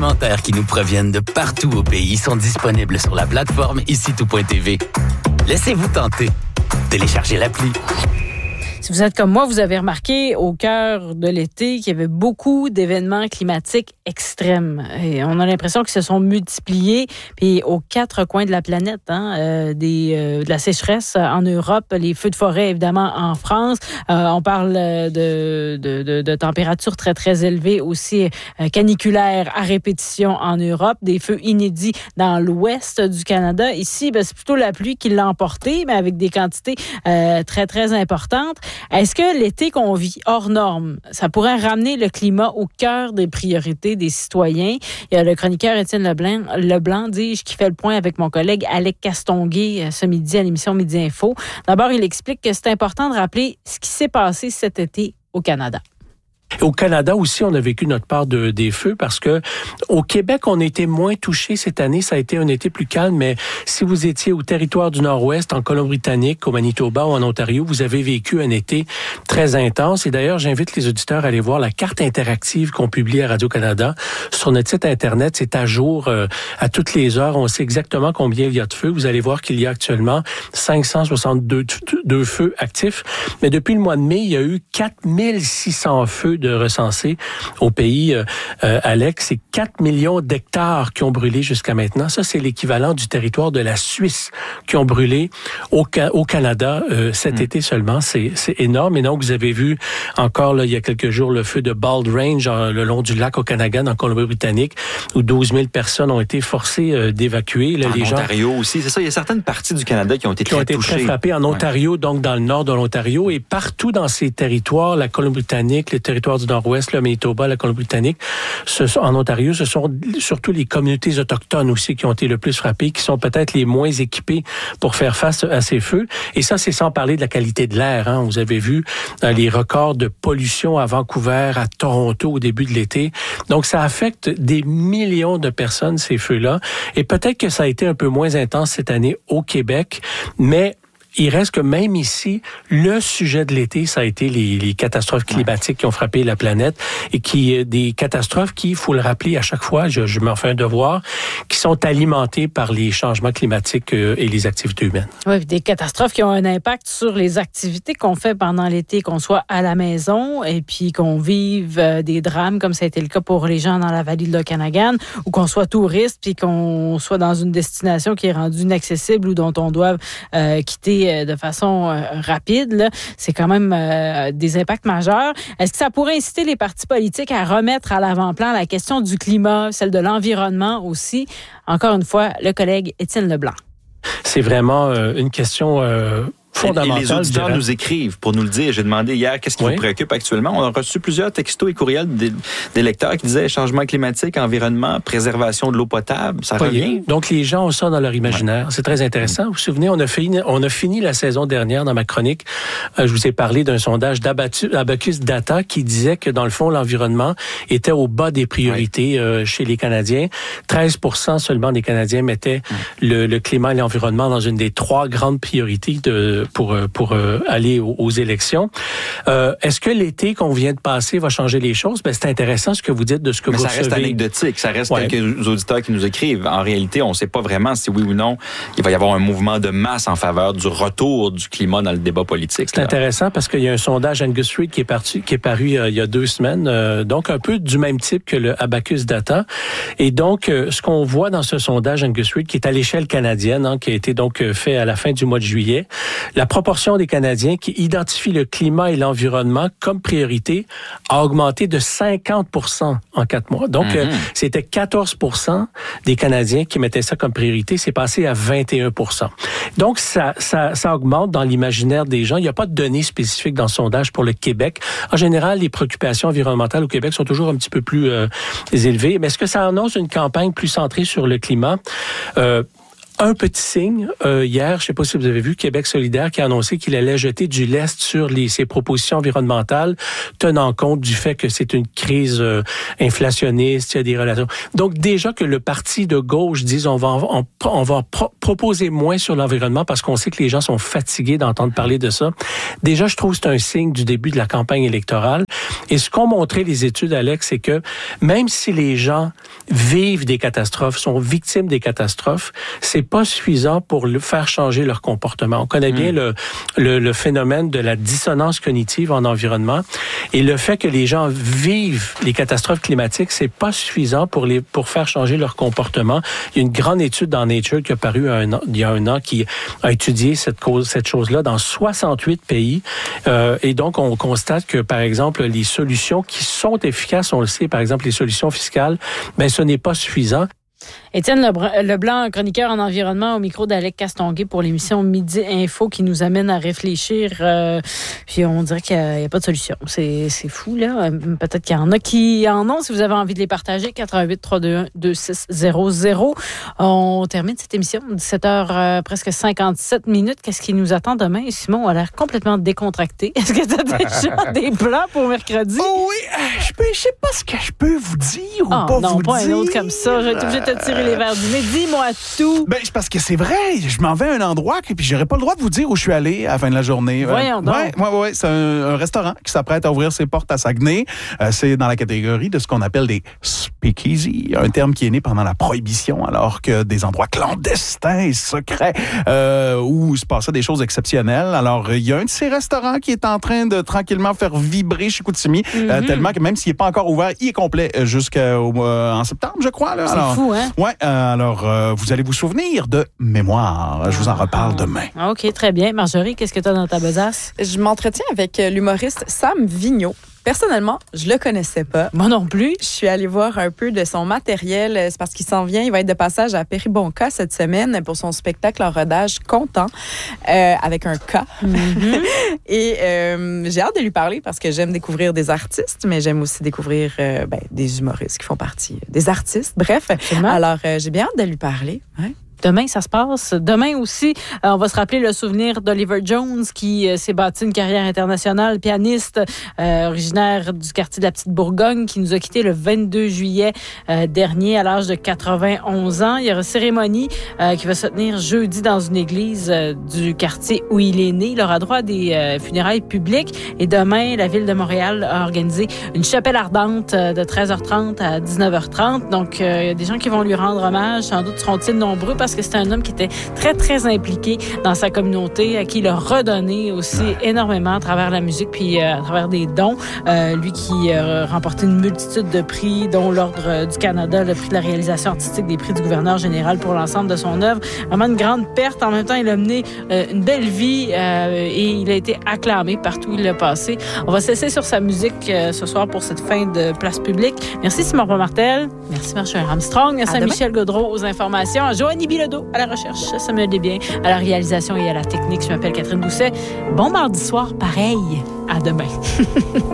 commentaires qui nous proviennent de partout au pays sont disponibles sur la plateforme icitout.tv. Laissez-vous tenter. Téléchargez l'appli. Si vous êtes comme moi, vous avez remarqué au cœur de l'été qu'il y avait beaucoup d'événements climatiques extrêmes. Et on a l'impression qu'ils se sont multipliés. Puis aux quatre coins de la planète, de la sécheresse en Europe, les feux de forêt évidemment en France. On parle de températures très, très élevées aussi caniculaires à répétition en Europe. Des feux inédits dans l'ouest du Canada. Ici, c'est plutôt la pluie qui l'a emporté, mais avec des quantités très, très importantes. Est-ce que l'été qu'on vit hors norme, ça pourrait ramener le climat au cœur des priorités des citoyens? Il y a le chroniqueur Étienne Leblanc, qui fait le point avec mon collègue Alec Castonguay ce midi à l'émission Midi Info. D'abord, il explique que c'est important de rappeler ce qui s'est passé cet été au Canada. Au Canada aussi, on a vécu notre part des feux parce que au Québec, on a été moins touchés cette année. Ça a été un été plus calme, mais si vous étiez au territoire du Nord-Ouest, en Colombie-Britannique, au Manitoba ou en Ontario, vous avez vécu un été très intense. Et d'ailleurs, j'invite les auditeurs à aller voir la carte interactive qu'on publie à Radio-Canada sur notre site Internet. C'est à jour à toutes les heures. On sait exactement combien il y a de feux. Vous allez voir qu'il y a actuellement 562 feux actifs. Mais depuis le mois de mai, il y a eu 4600 feux de recensés au pays. Alex, c'est 4 millions d'hectares qui ont brûlé jusqu'à maintenant. Ça, c'est l'équivalent du territoire de la Suisse qui ont brûlé au Canada cet été seulement. C'est énorme. Et donc, vous avez vu encore, là, il y a quelques jours, le feu de Bald Range le long du lac Okanagan en Colombie-Britannique, où 12 000 personnes ont été forcées d'évacuer. Là, en Ontario aussi, c'est ça. Il y a certaines parties du Canada qui ont été très touchées. Très frappées. En Ontario, donc dans le nord de l'Ontario, et partout dans ces territoires, la Colombie-Britannique, le territoire du Nord-Ouest, le Manitoba, la Colombie-Britannique, en Ontario, ce sont surtout les communautés autochtones aussi qui ont été le plus frappées, qui sont peut-être les moins équipées pour faire face à ces feux. Et ça, c'est sans parler de la qualité de l'air. Hein. Vous avez vu les records de pollution à Vancouver, à Toronto au début de l'été. Donc, ça affecte des millions de personnes, ces feux-là. Et peut-être que ça a été un peu moins intense cette année au Québec, mais il reste que même ici, le sujet de l'été, ça a été les catastrophes climatiques qui ont frappé la planète et des catastrophes qui, il faut le rappeler à chaque fois, je m'en fais un devoir, qui sont alimentées par les changements climatiques et les activités humaines. Oui, des catastrophes qui ont un impact sur les activités qu'on fait pendant l'été, qu'on soit à la maison et puis qu'on vive des drames comme ça a été le cas pour les gens dans la vallée de l'Okanagan, ou qu'on soit touriste puis qu'on soit dans une destination qui est rendue inaccessible ou dont on doit quitter de façon rapide, là, c'est quand même des impacts majeurs. Est-ce que ça pourrait inciter les partis politiques à remettre à l'avant-plan la question du climat, celle de l'environnement aussi? Encore une fois, le collègue Étienne Leblanc. C'est vraiment une question fondamentale. Et les auditeurs nous écrivent pour nous le dire. J'ai demandé hier qu'est-ce qui vous préoccupe actuellement. On a reçu plusieurs textos et courriels des lecteurs qui disaient changement climatique, environnement, préservation de l'eau potable. Ça revient. Donc, les gens ont ça dans leur imaginaire. C'est très intéressant. Vous vous souvenez, on a fini la saison dernière dans ma chronique. Je vous ai parlé d'un sondage d'Abacus Data qui disait que, dans le fond, l'environnement était au bas des priorités chez les Canadiens. 13% seulement des Canadiens mettaient le climat et l'environnement dans une des 3 grandes priorités pour aller aux élections. Est-ce que l'été qu'on vient de passer va changer les choses? C'est intéressant ce que vous dites de ce que vous recevez. Ça reste anecdotique. Ça reste quelques auditeurs qui nous écrivent. En réalité, on ne sait pas vraiment si oui ou non il va y avoir un mouvement de masse en faveur du retour du climat dans le débat politique. C'est intéressant parce qu'il y a un sondage Angus Reid qui est paru il y a 2 semaines, donc un peu du même type que le Abacus Data. Et donc, ce qu'on voit dans ce sondage Angus Reid, qui est à l'échelle canadienne, qui a été donc fait à la fin du mois de juillet, la proportion des Canadiens qui identifient le climat et l'environnement comme priorité a augmenté de 50% en 4 mois. Donc, c'était 14% des Canadiens qui mettaient ça comme priorité. C'est passé à 21%. Donc, ça augmente dans l'imaginaire des gens. Il n'y a pas de données spécifiques dans le sondage pour le Québec. En général, les préoccupations environnementales au Québec sont toujours un petit peu plus élevées. Mais est-ce que ça annonce une campagne plus centrée sur le climat? Un petit signe, hier, je ne sais pas si vous avez vu, Québec solidaire qui a annoncé qu'il allait jeter du lest sur ses propositions environnementales, tenant compte du fait que c'est une crise inflationniste, il y a des relations. Donc déjà que le parti de gauche dise on va proposer moins sur l'environnement parce qu'on sait que les gens sont fatigués d'entendre parler de ça. Déjà, je trouve que c'est un signe du début de la campagne électorale. Et ce qu'ont montré les études, Alex, c'est que même si les gens vivent des catastrophes, sont victimes des catastrophes, c'est pas suffisant pour faire changer leur comportement. On connaît bien le phénomène de la dissonance cognitive en environnement et le fait que les gens vivent les catastrophes climatiques, c'est pas suffisant pour faire changer leur comportement. Il y a une grande étude dans Nature qui a paru il y a un an qui a étudié cette chose-là dans 68 pays et donc on constate que par exemple les solutions qui sont efficaces, on le sait, par exemple les solutions fiscales, ben ce n'est pas suffisant. Étienne Leblanc, chroniqueur en environnement au micro d'Alec Castonguay pour l'émission Midi Info qui nous amène à réfléchir. Puis on dirait qu'il n'y a pas de solution. C'est fou, là. Peut-être qu'il y en a qui en ont. Si vous avez envie de les partager, 88-321-2600. On termine cette émission, 17h presque 57 minutes. Qu'est-ce qui nous attend demain? Simon a l'air complètement décontracté. Est-ce que tu as déjà des plans pour mercredi? Oh oui, je sais pas ce que je peux vous dire ou pas vous dire. Non, pas un autre comme ça. Je vais être obligée de te tirer les verres du nez. Dis-moi tout. Ben, c'est parce que c'est vrai. Je m'en vais à un endroit et puis j'aurais pas le droit de vous dire où je suis allé à la fin de la journée. Voyons donc. Ouais. C'est un restaurant qui s'apprête à ouvrir ses portes à Saguenay. C'est dans la catégorie de ce qu'on appelle des speakeasy, un terme qui est né pendant la Prohibition, alors que des endroits clandestins et secrets où il se passait des choses exceptionnelles. Alors, il y a un de ces restaurants qui est en train de tranquillement faire vibrer chez Chicoutimi, tellement que même s'il n'est pas encore ouvert, il est complet jusqu'en septembre, je crois. Là. C'est fou, hein? Oui, alors vous allez vous souvenir de Mémoire. Je vous en reparle demain. OK, très bien. Marjorie, qu'est-ce que tu as dans ta besace? Je m'entretiens avec l'humoriste Sam Vigneault. Personnellement, je le connaissais pas. Moi non plus. Je suis allée voir un peu de son matériel. C'est parce qu'il s'en vient. Il va être de passage à Péribonka cette semaine pour son spectacle en rodage Content, avec un K. Et j'ai hâte de lui parler parce que j'aime découvrir des artistes, mais j'aime aussi découvrir des humoristes qui font partie des artistes. Bref, absolument. Alors j'ai bien hâte de lui parler. Ouais. Demain, ça se passe. Demain aussi, on va se rappeler le souvenir d'Oliver Jones qui s'est bâti une carrière internationale, pianiste originaire du quartier de la Petite Bourgogne, qui nous a quittés le 22 juillet dernier à l'âge de 91 ans. Il y aura une cérémonie qui va se tenir jeudi dans une église du quartier où il est né. Il aura droit à des funérailles publiques. Et demain, la Ville de Montréal a organisé une chapelle ardente de 13h30 à 19h30. Donc, il y a des gens qui vont lui rendre hommage. Sans doute seront-ils nombreux parce que c'est un homme qui était très, très impliqué dans sa communauté, à qui il a redonné aussi énormément à travers la musique puis à travers des dons. Lui qui a remporté une multitude de prix, dont l'Ordre du Canada, le prix de la réalisation artistique, des prix du gouverneur général pour l'ensemble de son œuvre. Vraiment une grande perte. En même temps, il a mené une belle vie et il a été acclamé partout où il a passé. On va cesser sur sa musique ce soir pour cette fin de Place publique. Merci Simon Martel. Merci Marjorie Armstrong. Saint-Michel Gaudreault aux informations. Joanie Bilodeau à la recherche, Samuel Desbiens à la réalisation et à la technique. Je m'appelle Catherine Doucet. Bon mardi soir, pareil. À demain.